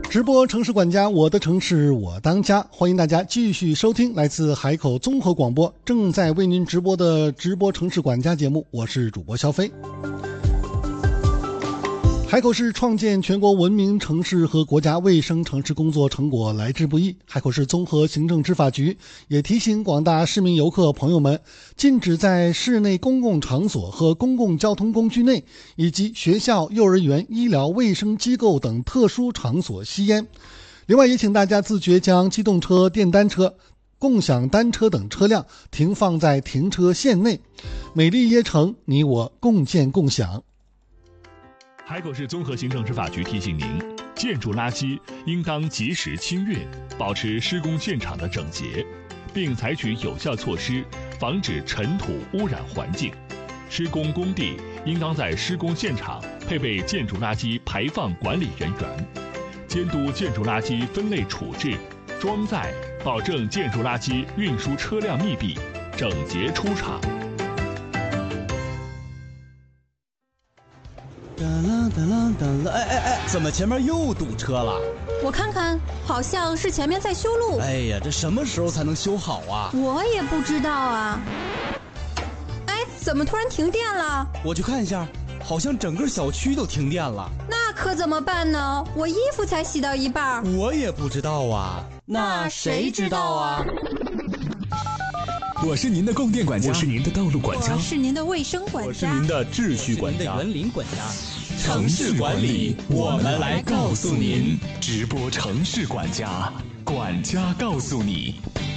直播城市管家，我的城市我当家，欢迎大家继续收听来自海口综合广播正在为您直播的直播城市管家节目，我是主播肖飞。海口市创建全国文明城市和国家卫生城市工作成果来之不易，海口市综合行政执法局也提醒广大市民游客朋友们，禁止在室内公共场所和公共交通工具内以及学校、幼儿园、医疗卫生机构等特殊场所吸烟。另外也请大家自觉将机动车、电单车、共享单车等车辆停放在停车线内。美丽耶城，你我共建共享。 海口市综合行政执法局提醒您，建筑垃圾应当及时清运，保持施工现场的整洁，并采取有效措施防止尘土污染环境。施工工地应当在施工现场配备建筑垃圾排放管理人员，监督建筑垃圾分类处置、装载，保证建筑垃圾运输车辆密闭、整洁出厂。 哎，怎么前面又堵车了？ 我看看，好像是前面在修路。 哎呀，这什么时候才能修好啊？ 我也不知道啊。哎，怎么突然停电了？ 我去看一下，好像整个小区都停电了。 那可怎么办呢？我衣服才洗到一半。 我也不知道啊。 那谁知道啊？ 我是您的供电管家， 我是您的道路管家， 我是您的卫生管家， 我是您的秩序管家， 园林管家。 城市管理，我们来告诉您。 直播城市管家，管家告诉你。